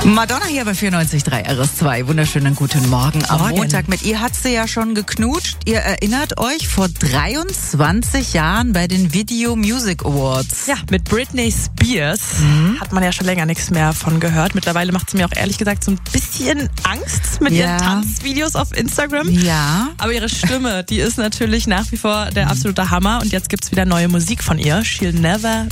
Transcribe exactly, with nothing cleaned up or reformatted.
Madonna hier bei vierundneunzig Komma drei R S zwei. Wunderschönen guten Morgen am Morgen. Montag. Mit ihr hat sie ja schon geknutscht. Ihr erinnert euch vor dreiundzwanzig Jahren bei den Video Music Awards. Ja, mit Britney Spears mhm. hat man ja schon länger nichts mehr von gehört. Mittlerweile macht sie mir auch ehrlich gesagt so ein bisschen Angst mit Ja. ihren Tanzvideos auf Instagram. Ja. Aber ihre Stimme, die ist natürlich nach wie vor der absolute Hammer. Und jetzt gibt's wieder neue Musik von ihr. She'll Never